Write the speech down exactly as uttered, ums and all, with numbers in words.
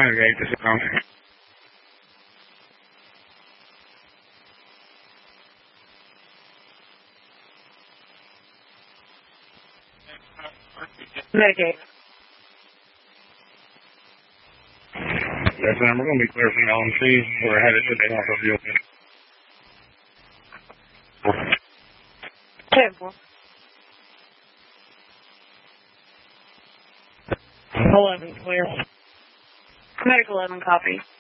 Medicaid, this is Tony. Medicaid. Yes, ma'am, we're going to be clear from L M C. We're headed to the office of the open. Table. eleven, clear. Medical eleven, copy.